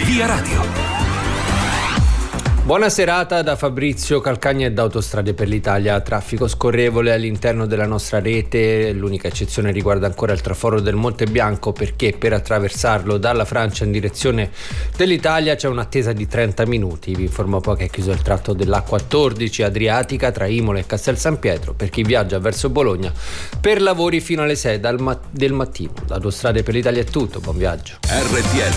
Via Radio. Buona serata da Fabrizio Calcagna e da Autostrade per l'Italia. Traffico scorrevole all'interno della nostra rete, l'unica eccezione riguarda ancora il traforo del Monte Bianco, perché per attraversarlo dalla Francia in direzione dell'Italia c'è un'attesa di 30 minuti. Vi informo poi che è chiuso il tratto dell'A14 Adriatica tra Imola e Castel San Pietro per chi viaggia verso Bologna per lavori fino alle 6 del mattino. Da Autostrade per l'Italia è tutto, buon viaggio. RTL